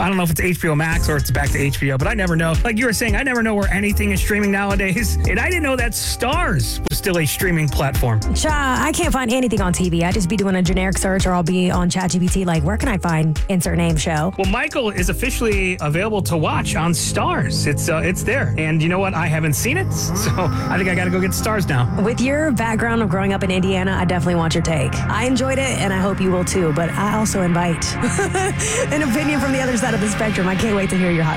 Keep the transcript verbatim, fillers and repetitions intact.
I don't know if it's H B O Max or it's back to H B O, but I never know. Like you were saying, I never know where anything is streaming nowadays. And I didn't know that Stars was still a streaming platform. Cha, I can't find anything on T V. I just be doing a generic search, or I'll be on ChatGPT like, where can I find insert name show? Well, Michael is officially available to watch on Stars. It's uh, it's there. And you know what? I haven't seen it, so I think I got to go get Stars now. With your background of growing up in Indiana, I definitely want your take. I enjoyed it, and I hope you will too, but I also invite an opinion from the other side of the spectrum. I can't wait to hear your hot